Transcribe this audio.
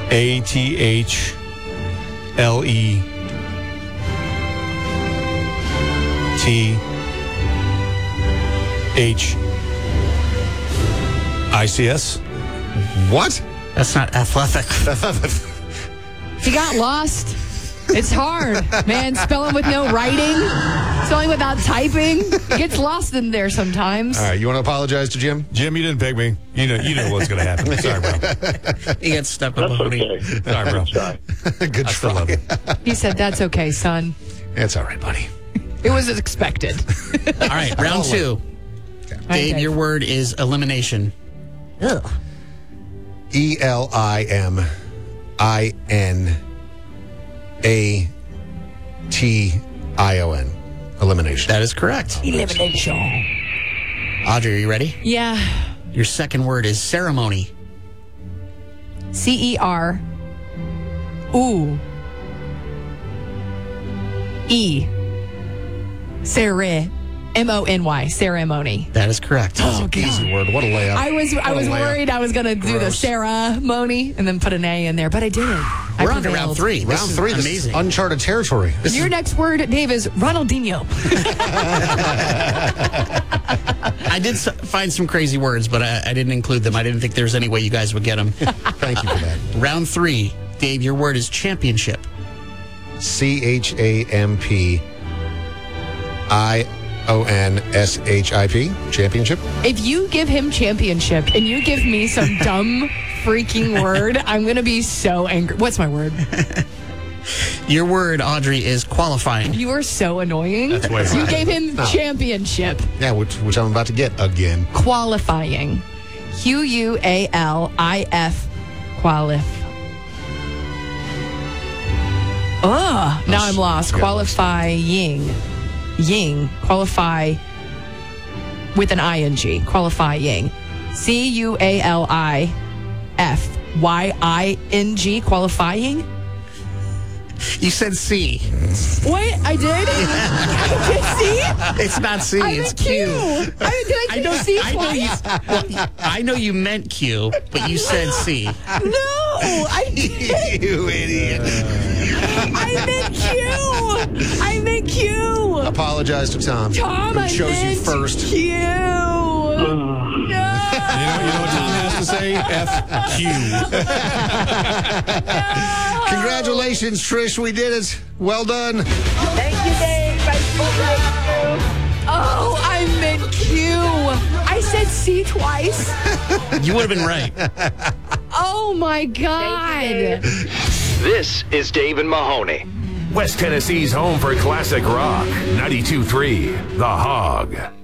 ATHLETHICS. What? That's not athletic. He got lost. It's hard, man. Spelling with no writing, spelling without typing. It gets lost in there sometimes. All right, you want to apologize to Jim? Jim, you didn't pick me. You know what's going to happen. Sorry, bro. He got stuck with That's Mahoney. okay. Sorry, bro. Good try. He said, "That's okay, son. It's all right, buddy. It was expected." All right, round 2. Dave, Okay. your word is elimination. ELIMINATION. Elimination. That is correct. Elimination. Audrey, are you ready? Yeah. Your second word is ceremony. CER. Ooh. E. Ceremony. MONY. Ceremony. That is correct. Oh, Easy word. What a layup. I was worried I was going to do the Gross. ceremony and then put an A in there, but I didn't. We're on to round 3. Round 3. This is Amazing. uncharted territory. Your next word, Dave, is Ronaldinho. I did find some crazy words, but I didn't include them. I didn't think there was any way you guys would get them. Thank you for that. Round 3. Dave, your word is championship. CHAMPIONSHIP. Championship. If you give him championship and you give me some dumb freaking word, I'm going to be so angry. What's my word? Your word, Audrey, is qualifying. You are so annoying. That's way You right. gave him championship. Yeah, which I'm about to get again. Qualifying. QUALIF. Qualif. Ugh. Now I'm lost. Qualifying. Ying. Qualify with an ING. Qualifying. CUALIFYING. Qualifying. You said C. What? I did? I did C? It's not C. I It's meant Q. Q. I know C twice. I know you meant Q, but you said C. No, I did. You idiot. I meant Q. Apologize to Tom. Tom, who I chose you meant first. Q. No. You know what Tom has to say? FQ. Congratulations, Trish. We did it. Well done. Thank you, Dave. I appreciate you. Oh, I meant Q. I said C twice. You would have been right. Oh, my God. This is Dave and Mahoney. West Tennessee's home for classic rock. 92.3 The Hog.